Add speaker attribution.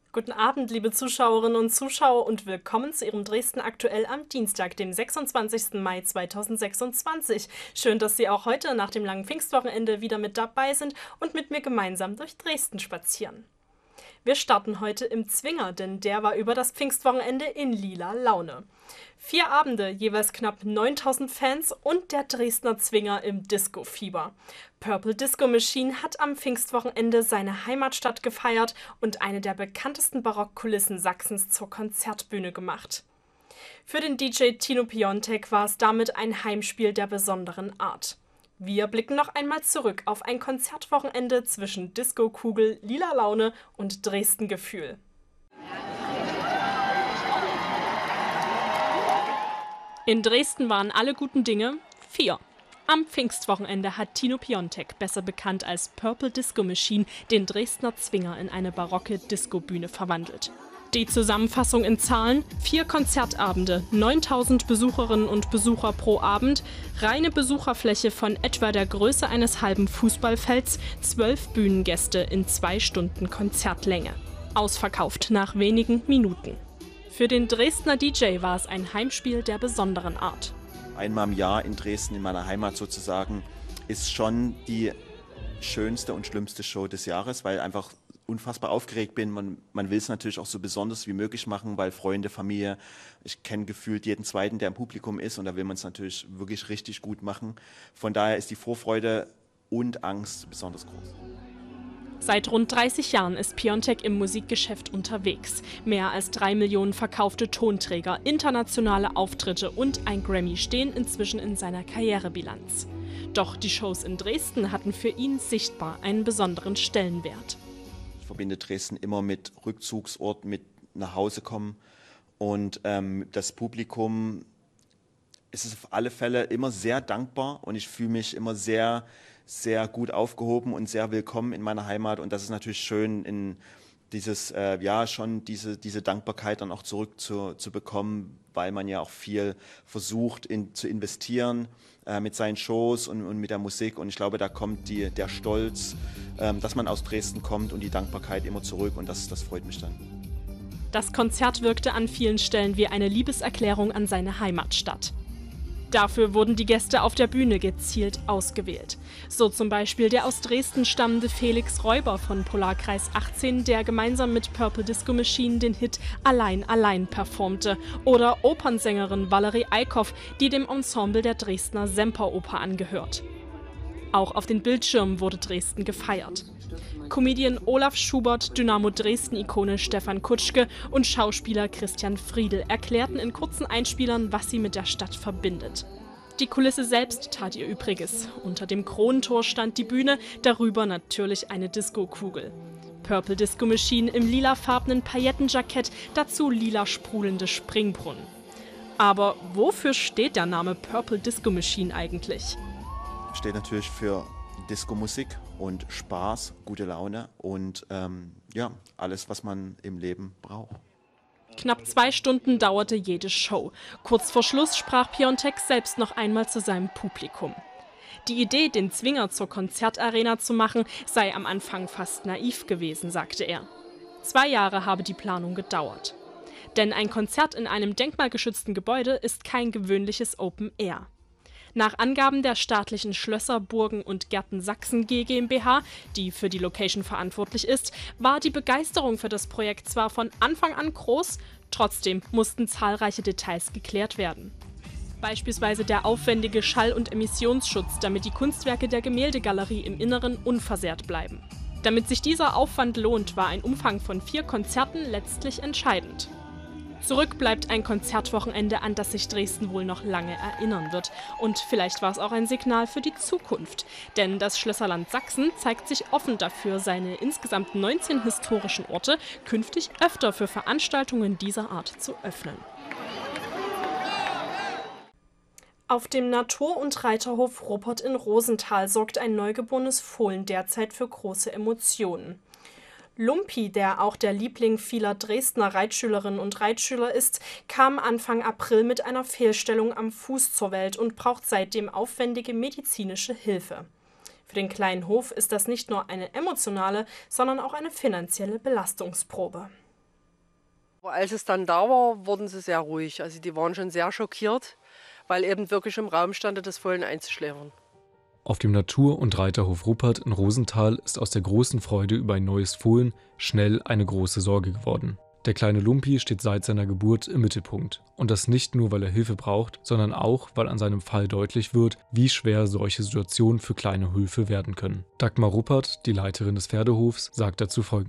Speaker 1: Guten Abend, liebe Zuschauerinnen und Zuschauer, und willkommen zu Ihrem Dresden aktuell am Dienstag, dem 26. Mai 2026. Schön, dass Sie auch heute nach dem langen Pfingstwochenende wieder mit dabei sind und mit mir gemeinsam durch Dresden spazieren. Wir starten heute im Zwinger, denn der war über das Pfingstwochenende in lila Laune. 4 Abende, jeweils knapp 9000 Fans und der Dresdner Zwinger im Disco-Fieber. Purple Disco Machine hat am Pfingstwochenende seine Heimatstadt gefeiert und eine der bekanntesten Barockkulissen Sachsens zur Konzertbühne gemacht. Für den DJ Tino Piontek war es damit ein Heimspiel der besonderen Art. Wir blicken noch einmal zurück auf ein Konzertwochenende zwischen Disco-Kugel, lila Laune und Dresden-Gefühl. In Dresden waren alle guten Dinge 4. Am Pfingstwochenende hat Tino Piontek, besser bekannt als Purple Disco Machine, den Dresdner Zwinger in eine barocke Disco-Bühne verwandelt. Die Zusammenfassung in Zahlen: 4 Konzertabende, 9000 Besucherinnen und Besucher pro Abend, reine Besucherfläche von etwa der Größe eines halben Fußballfelds, 12 Bühnengäste in 2 Stunden Konzertlänge. Ausverkauft nach wenigen Minuten. Für den Dresdner DJ war es ein Heimspiel der besonderen Art.
Speaker 2: Einmal im Jahr in Dresden, in meiner Heimat sozusagen, ist schon die schönste und schlimmste Show des Jahres, weil einfach unfassbar aufgeregt bin. Man will es natürlich auch so besonders wie möglich machen, weil Freunde, Familie, ich kenne gefühlt jeden Zweiten, der im Publikum ist, und da will man es natürlich wirklich richtig gut machen. Von daher ist die Vorfreude und Angst besonders groß.
Speaker 1: Seit rund 30 Jahren ist Piontek im Musikgeschäft unterwegs. Mehr als 3 Millionen verkaufte Tonträger, internationale Auftritte und ein Grammy stehen inzwischen in seiner Karrierebilanz. Doch die Shows in Dresden hatten für ihn sichtbar einen besonderen Stellenwert.
Speaker 2: Ich verbinde Dresden immer mit Rückzugsort, mit nach Hause kommen, und das Publikum ist auf alle Fälle immer sehr dankbar, und ich fühle mich immer sehr, sehr gut aufgehoben und sehr willkommen in meiner Heimat, und das ist natürlich schön, in dieses diese Dankbarkeit dann auch zurück zu bekommen, weil man ja auch viel versucht zu investieren mit seinen Shows und mit der Musik, und ich glaube, da kommt der Stolz, dass man aus Dresden kommt, und die Dankbarkeit immer zurück, und das freut mich dann.
Speaker 1: Das Konzert wirkte an vielen Stellen wie eine Liebeserklärung an seine Heimatstadt. Dafür wurden die Gäste auf der Bühne gezielt ausgewählt. So zum Beispiel der aus Dresden stammende Felix Räuber von Polarkreis 18, der gemeinsam mit Purple Disco Machine den Hit Allein, allein performte. Oder Opernsängerin Valerie Eickhoff, die dem Ensemble der Dresdner Semperoper angehört. Auch auf den Bildschirmen wurde Dresden gefeiert. Comedian Olaf Schubert, Dynamo Dresden-Ikone Stefan Kutschke und Schauspieler Christian Friedl erklärten in kurzen Einspielern, was sie mit der Stadt verbindet. Die Kulisse selbst tat ihr Übriges. Unter dem Kronentor stand die Bühne, darüber natürlich eine Disco-Kugel. Purple Disco Machine im lilafarbenen Paillettenjackett, dazu lila sprudelnde Springbrunnen. Aber wofür steht der Name Purple Disco Machine eigentlich?
Speaker 2: Steht natürlich für Disco-Musik und Spaß, gute Laune und alles, was man im Leben braucht.
Speaker 1: Knapp 2 Stunden dauerte jede Show. Kurz vor Schluss sprach Piontek selbst noch einmal zu seinem Publikum. Die Idee, den Zwinger zur Konzertarena zu machen, sei am Anfang fast naiv gewesen, sagte er. 2 Jahre habe die Planung gedauert. Denn ein Konzert in einem denkmalgeschützten Gebäude ist kein gewöhnliches Open Air. Nach Angaben der staatlichen Schlösser, Burgen und Gärten Sachsen GmbH, die für die Location verantwortlich ist, war die Begeisterung für das Projekt zwar von Anfang an groß, trotzdem mussten zahlreiche Details geklärt werden. Beispielsweise der aufwendige Schall- und Emissionsschutz, damit die Kunstwerke der Gemäldegalerie im Inneren unversehrt bleiben. Damit sich dieser Aufwand lohnt, war ein Umfang von 4 Konzerten letztlich entscheidend. Zurück bleibt ein Konzertwochenende, an das sich Dresden wohl noch lange erinnern wird. Und vielleicht war es auch ein Signal für die Zukunft. Denn das Schlösserland Sachsen zeigt sich offen dafür, seine insgesamt 19 historischen Orte künftig öfter für Veranstaltungen dieser Art zu öffnen. Auf dem Natur- und Reiterhof Ruppert in Rosenthal sorgt ein neugeborenes Fohlen derzeit für große Emotionen. Lumpi, der auch der Liebling vieler Dresdner Reitschülerinnen und Reitschüler ist, kam Anfang April mit einer Fehlstellung am Fuß zur Welt und braucht seitdem aufwendige medizinische Hilfe. Für den kleinen Hof ist das nicht nur eine emotionale, sondern auch eine finanzielle Belastungsprobe.
Speaker 3: Aber als es dann da war, wurden sie sehr ruhig. Also die waren schon sehr schockiert, weil eben wirklich im Raum stand, das Fohlen einzuschläfern.
Speaker 4: Auf dem Natur- und Reiterhof Ruppert in Rosenthal ist aus der großen Freude über ein neues Fohlen schnell eine große Sorge geworden. Der kleine Lumpi steht seit seiner Geburt im Mittelpunkt. Und das nicht nur, weil er Hilfe braucht, sondern auch, weil an seinem Fall deutlich wird, wie schwer solche Situationen für kleine Höfe werden können. Dagmar Ruppert, die Leiterin des Pferdehofs, sagt dazu Folgendes.